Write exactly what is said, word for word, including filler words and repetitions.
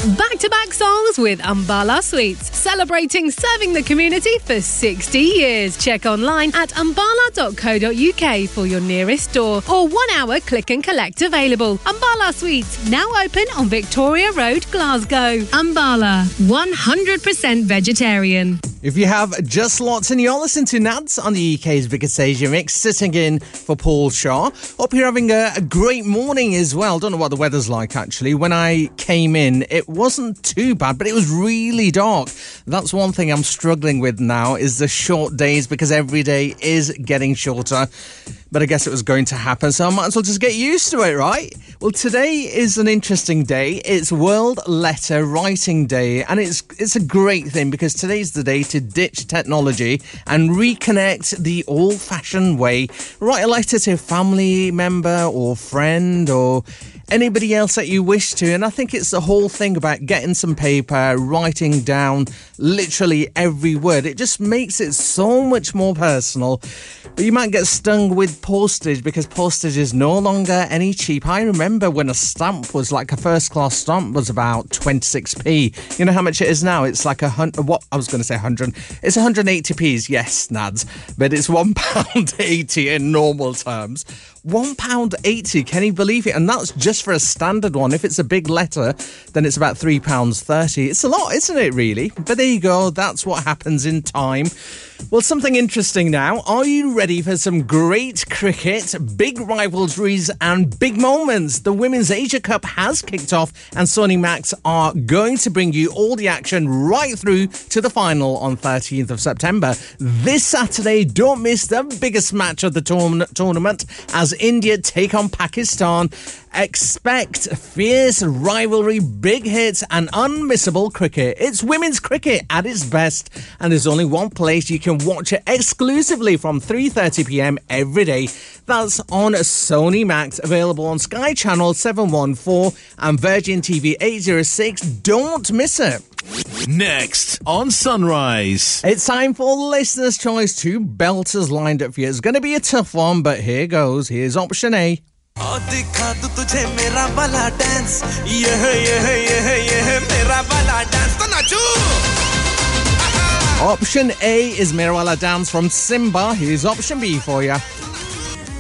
Back-to-back songs with Ambala Sweets, celebrating serving the community for sixty years. Check online at ambala dot co dot uk for your nearest store or one-hour click and collect available. Ambala Sweets, now open on Victoria Road, Glasgow. Ambala, one hundred percent vegetarian. If you have just lots and you're listening to Nads on the U K's biggest Asia mix, sitting in for Paul Shaw. Hope you're having a, a great morning as well. Don't know what the weather's like, actually. When I came in, it wasn't too bad, but it was really dark. That's one thing I'm struggling with now, is the short days, because every day is getting shorter. But I guess it was going to happen, so I might as well just get used to it, right? Well, today is an interesting day. It's World Letter Writing Day, and it's it's a great thing because today's the day to ditch technology and reconnect the old-fashioned way. Write a letter to a family member or friend or anybody else that you wish to, and I think it's the whole thing about getting some paper, writing down literally every word. It just makes it so much more personal. But you might get stung with postage because postage is no longer any cheap. I remember when a stamp was like a first class stamp was about twenty-six p. You know how much it is now? It's like a hundred, what I was going to say one hundred. It's one hundred eighty p's, yes, Nads. But it's one pound eighty in normal terms. one pound eighty, can you believe it? And that's just for a standard one. If it's a big letter, then it's about three pounds thirty. It's a lot, isn't it, really? But there you go, that's what happens in time. Well, something interesting now. Are you ready for some great cricket, big rivalries and big moments? The Women's Asia Cup has kicked off and Sony Max are going to bring you all the action right through to the final on thirteenth of September. This Saturday, don't miss the biggest match of the tourna- tournament as India take on Pakistan. Expect fierce rivalry, big hits and unmissable cricket. It's women's cricket at its best, and there's only one place you can watch it exclusively from three thirty p.m. every day. That's on Sony Max, available on Sky Channel seven one four and Virgin T V eight oh six. Don't miss it. Next on Sunrise. It's time for Listener's Choice. Two belters lined up for you. It's going to be a tough one, but here goes. Here's option A. Option A is Mera Wala Dance from Simba. Here's option B for you.